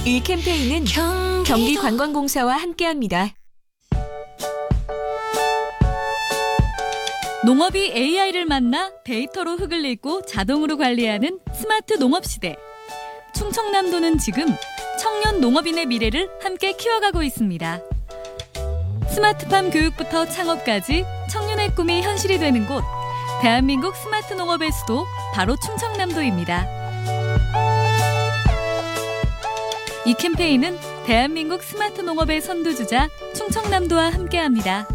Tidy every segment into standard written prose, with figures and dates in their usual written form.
이 캠페인은 경기관광공사와 함께합니다. 농업이 AI를 만나 데이터로 흙을 읽고 자동으로 관리하는 스마트 농업 시대. 충청남도는 지금 청년 농업인의 미래를 함께 키워가고 있습니다. 스마트팜 교육부터 창업까지 청년의 꿈이 현실이 되는 곳, 대한민국 스마트 농업의 수도 바로 충청남도입니다. 이 캠페인은 대한민국 스마트 농업의 선두주자 충청남도와 함께합니다.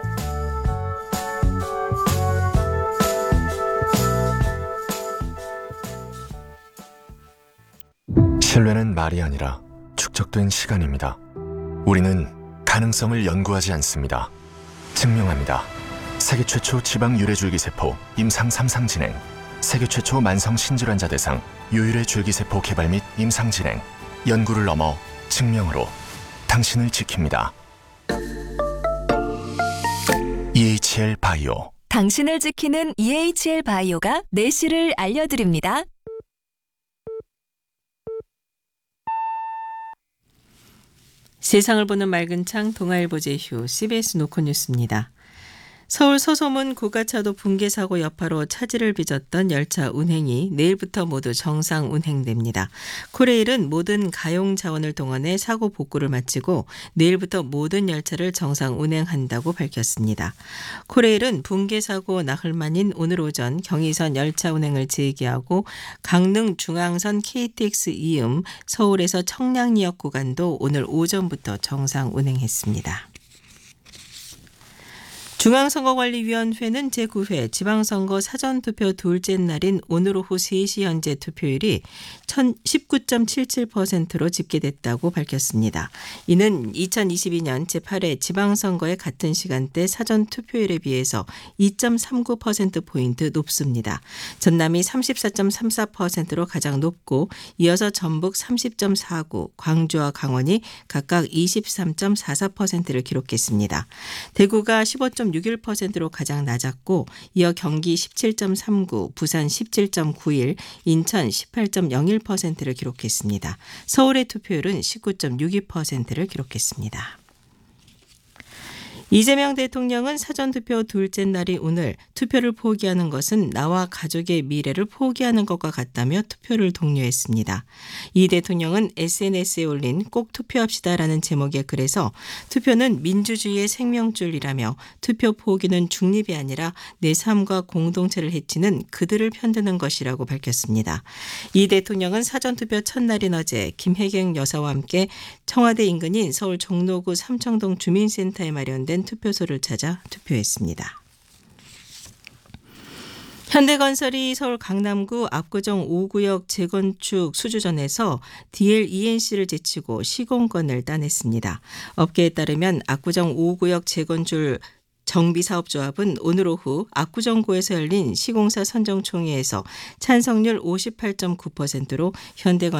신뢰는 말이 아니라 축적된 시간입니다. 우리는 가능성을 연구하지 않습니다. 증명합니다. 세계 최초 지방 유래줄기세포 임상 3상 진행, 세계 최초 만성 신질환자 대상 유유래 줄기세포 개발 및 임상 진행, 연구를 넘어 증명으로 당신을 지킵니다. EHL 바이오. 당신을 지키는 EHL 바이오가 내실을 알려드립니다. 세상을 보는 맑은 창 동아일보 제휴 CBS 노컷뉴스입니다. 서울 서소문 고가차도 붕괴 사고 여파로 차질을 빚었던 열차 운행이 내일부터 모두 정상 운행됩니다. 코레일은 모든 가용 자원을 동원해 사고 복구를 마치고 내일부터 모든 열차를 정상 운행한다고 밝혔습니다. 코레일은 붕괴 사고 나흘 만인 오늘 오전 경의선 열차 운행을 재개하고 강릉 중앙선 KTX 이음 서울에서 청량리역 구간도 오늘 오전부터 정상 운행했습니다. 중앙선거관리위원회는 제9회 지방선거 사전투표 둘째 날인 오늘 오후 3시 현재 투표율이 19.77%로 집계됐다고 밝혔습니다. 이는 2022년 제8회 지방선거의 같은 시간대 사전투표율에 비해서 2.39%포인트 높습니다. 전남이 34.34%로 가장 높고 이어서 전북 30.49, 광주와 강원이 각각 23.44%를 기록했습니다. 대구가 15.61%로 가장 낮았고 이어 경기 17.39, 부산 17.91, 인천 18.01%를 기록했습니다. 서울의 투표율은 19.62%를 기록했습니다. 이재명 대통령은 사전투표 둘째 날이 오늘 투표를 포기하는 것은 나와 가족의 미래를 포기하는 것과 같다며 투표를 독려했습니다. 이 대통령은 SNS에 올린 꼭 투표합시다라는 제목의 글에서 투표는 민주주의의 생명줄이라며 투표 포기는 중립이 아니라 내 삶과 공동체를 해치는 그들을 편드는 것이라고 밝혔습니다. 이 대통령은 사전투표 첫날인 어제 김혜경 여사와 함께 청와대 인근인 서울 종로구 삼청동 주민센터에 마련된 투표소를 찾아 투표했습니다. 현대건설이 서울 강남구 압구정 5구역 재건축 수주전에서 DL-ENC를 제치고 시공권을 따냈습니다. 업계에 따르면 압구정 5구역 재건축 정비사업조합은 오늘 오후 압구정구에서 열린 시공사 선정총회에서 찬성률 58.9%로 현대건설